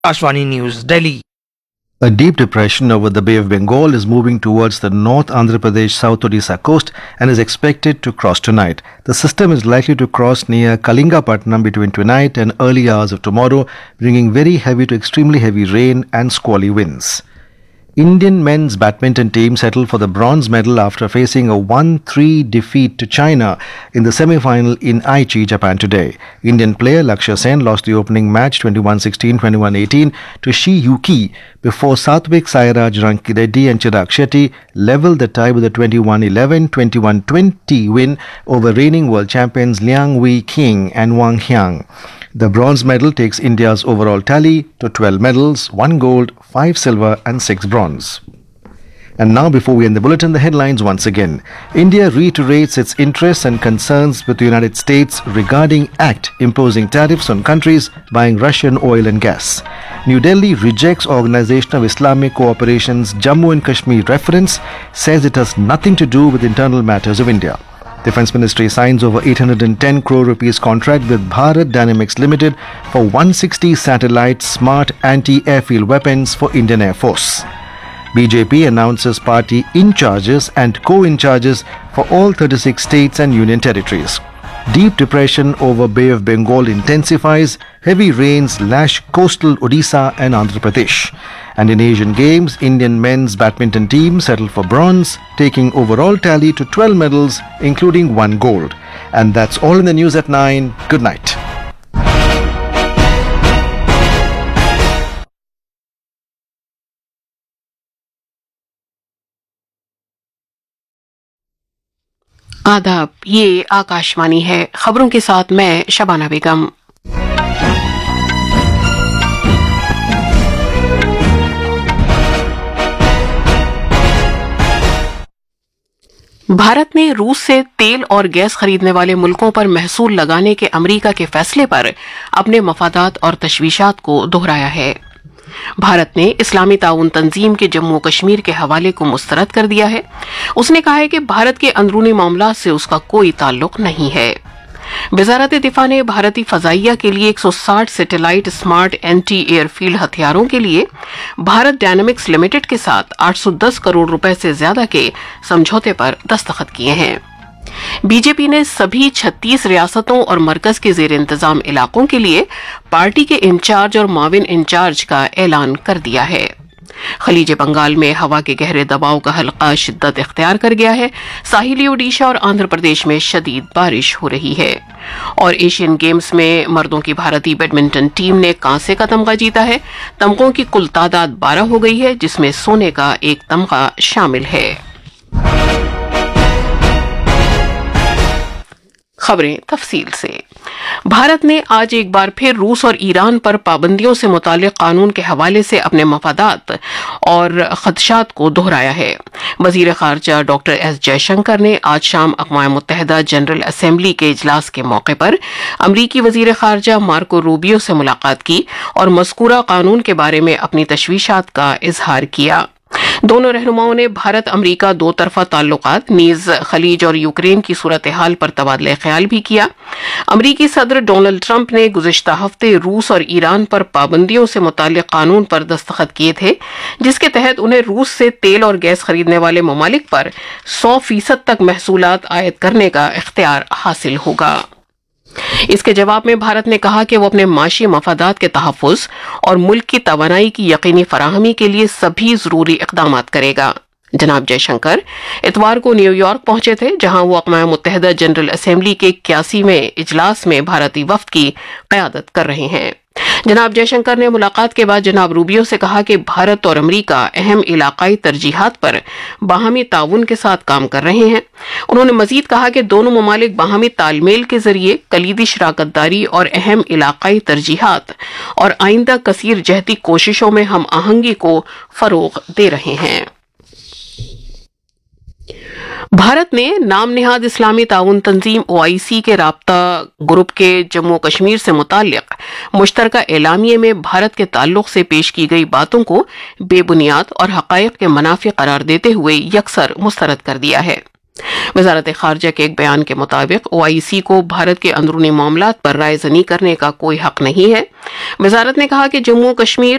Ashwani News, Delhi. A deep depression over the Bay of Bengal is moving towards the North Andhra Pradesh South Odisha coast and is expected to cross tonight. The system is likely to cross near Kalingapatnam between tonight and early hours of tomorrow, bringing very heavy to extremely heavy rain and squally winds. Indian men's badminton team settled for the bronze medal after facing a 1-3 defeat to China in the semi-final in Aichi, Japan today. Indian player Lakshya Sen lost the opening match 21-16, 21-18 to Shi Yuki before Satvik Sairaj Rankireddy and Chirag Shetty leveled the tie with a 21-11, 21-20 win over reigning world champions Liang Wei Qing and Wang Xiang. The bronze medal takes India's overall tally to 12 medals, 1 gold, 5 silver and 6 bronze. And now, before we end the bulletin, the headlines once again. India reiterates its interests and concerns with the United States regarding Act imposing tariffs on countries buying Russian oil and gas. New Delhi rejects Organization of Islamic Cooperation's Jammu and Kashmir reference, says it has nothing to do with internal matters of India. Defence Ministry signs over 810 crore rupees contract with Bharat Dynamics Limited for 160 satellite smart anti-airfield weapons for Indian Air Force. BJP announces party in-charges and co-in-charges for all 36 states and union territories. Deep depression over Bay of Bengal intensifies. Heavy rains lash coastal Odisha and Andhra Pradesh. And in Asian Games, Indian men's badminton team settled for bronze, taking overall tally to 12 medals, including 1 gold. And that's all in the news at 9. Good night. आदाब, ये आकाशवाणी है। खबरों के साथ मैं शबाना बेगम। भारत ने रूस से तेल और गैस खरीदने वाले मुल्कों पर महसूल लगाने के अमेरिका के फैसले पर अपने मफादात और तशवीशात को दोहराया है। भारत ने इस्लामी ताउन तंजीम के जम्मू कश्मीर के हवाले को मुस्तरद कर दिया है। उसने कहा है कि भारत के अंदरूनी मामलात से उसका कोई ताल्लुक नहीं है। वजारत दिफा ने भारतीय फजाइया के लिए 160 सैटेलाइट स्मार्ट एंटी एयरफील्ड हथियारों के लिए भारत डायनामिक्स लिमिटेड के साथ 810 करोड़ रुपए से ज्यादा के समझौते पर दस्तखत किए हैं। बीजेपी ने सभी 36 रियासतों और मरकज के जेर इंतजाम इलाकों के लिए पार्टी के इंचार्ज और माविन इंचार्ज का ऐलान कर दिया है। खलीज बंगाल में हवा के गहरे दबाव का हल्का शिद्दत इख्तियार कर गया है। साहिली ओडिशा और आंध्र प्रदेश में शदीद बारिश हो रही है। और एशियन गेम्स में मर्दों की भारतीय बैडमिंटन टीम ने कांसे का तमगा जीता है। तमगों की कुल तादाद 12 हो गई है, जिसमें सोने का एक तमगा शामिल है। खबरें तफसील से। भारत ने आज एक बार फिर रूस और ईरान पर पाबंदियों से मुताल्लिक कानून के हवाले से अपने मफादात और खदशात को दोहराया है। वजीर खारजा डॉक्टर एस जयशंकर ने आज शाम अक़वाम मुत्तहिदा जनरल असेंबली के इजलास के मौके पर अमरीकी वजीर खारजा मार्को रूबियो से मुलाकात की और मज़कूरा कानून के बारे में अपनी तशवीशात का इजहार किया। दोनों रहनुमाओं ने भारत अमरीका दो तरफा ताल्लुकात नीज खलीज और यूक्रेन की सूरत हाल पर तबादला ख्याल भी किया। अमरीकी सदर डोनाल्ड ट्रंप ने गुज़िश्ता हफ्ते रूस और ईरान पर पाबंदियों से मुताल्लिक कानून पर दस्तखत किए थे, जिसके तहत उन्हें रूस से तेल और गैस खरीदने वाले ममालिक पर 100% तक महसूलात आयद करने का इख्तियार हासिल होगा। इसके जवाब में भारत ने कहा कि वो अपने माशी मफादात के तहफ़्फ़ुज़ और मुल्क की तवानाई की यकीनी फराहमी के लिए सभी ज़रूरी इक़दामात करेगा। जनाब जयशंकर इतवार को न्यूयॉर्क पहुंचे थे, जहां वो अक़वाम मुत्तहिदा जनरल असेंबली के 81वें इजलास में भारतीय वफ़द की क़यादत कर रहे हैं। जनाब जयशंकर ने मुलाकात के बाद जनाब रूबियो से कहा कि भारत और अमरीका अहम इलाकाई तरजीहात पर बाहमी ताउन के साथ काम कर रहे हैं। उन्होंने मजीद कहा कि दोनों ममालिक बाहमी तालमेल के जरिए कलीदी शराकतदारी और अहम इलाकाई तरजीहात और आइंदा कसीर जहती कोशिशों में हम आहंगी को फरोग दे रहे हैं। भारत ने नाम निहाद इस्लामी ताउन तंजीम OIC के राब्ता ग्रुप के जम्मू कश्मीर से मुताल्लिक मुश्तरका एलामिये में भारत के ताल्लुक से पेश की गई बातों को बेबुनियाद और हक़ाइक़ के मनाफ़ी करार देते हुए यकसर मुस्तरद कर दिया है। وزارت خارجہ کے ایک بیان کے مطابق OIC کو بھارت کے اندرونی معاملات پر رائے زنی کرنے کا کوئی حق نہیں ہے۔ وزارت نے کہا کہ جموں کشمیر